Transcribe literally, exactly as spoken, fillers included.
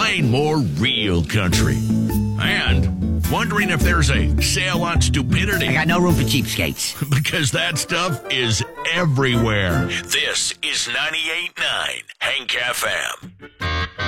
playing more real country. And wondering if there's a sale on stupidity. I got no room for cheapskates. Because that stuff is everywhere. This is ninety-eight point nine Hank F M.